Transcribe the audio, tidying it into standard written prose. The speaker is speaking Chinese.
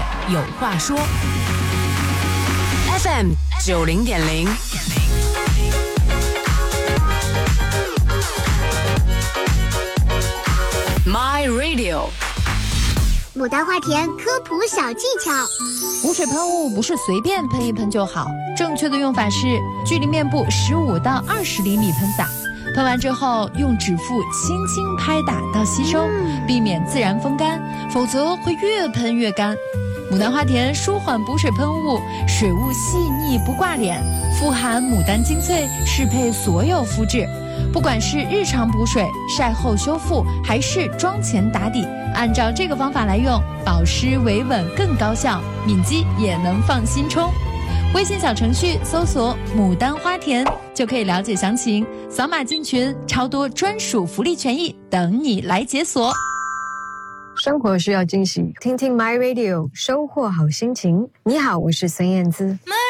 有话说 FM 90.0。My Radio 牡丹花田科普小技巧： 补水喷雾不是随便喷一喷就好，正确的用法是距离面部15到20厘米喷洒，喷完之后用指腹轻轻拍打到吸收，避免自然风干，否则会越喷越干。牡丹花田舒缓补水喷雾，水雾细腻不挂脸，富含牡丹精粹，适配所有肤质。不管是日常补水、晒后修复，还是妆前打底，按照这个方法来用，保湿维稳更高效，敏肌也能放心冲。微信小程序搜索牡丹花田就可以了解详情，扫码进群，超多专属福利权益等你来解锁。 生活需要惊喜，听听 My Radio， 收获好心情。你好，我是孙燕姿。